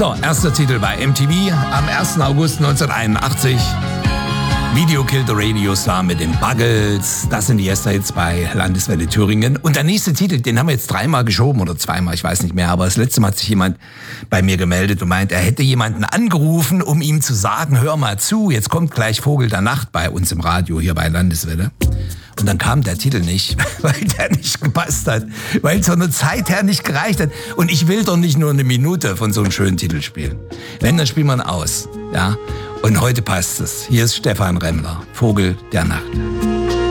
So, erster Titel bei MTV am 1. August 1981. Video Kill the Radio Star mit den Buggles. Das sind die Yesterhits bei Landeswelle Thüringen. Und der nächste Titel, den haben wir jetzt 3-mal geschoben oder 2-mal, ich weiß nicht mehr. Aber das letzte Mal hat sich jemand bei mir gemeldet und meint, er hätte jemanden angerufen, um ihm zu sagen, hör mal zu, jetzt kommt gleich Vogel der Nacht bei uns im Radio hier bei Landeswelle. Und dann kam der Titel nicht, weil der nicht gepasst hat, weil es von der Zeit her nicht gereicht hat. Und ich will doch nicht nur eine Minute von so einem schönen Titel spielen. Wenn, dann spielt man aus, ja. Und heute passt es. Hier ist Stefan Remmler, Vogel der Nacht.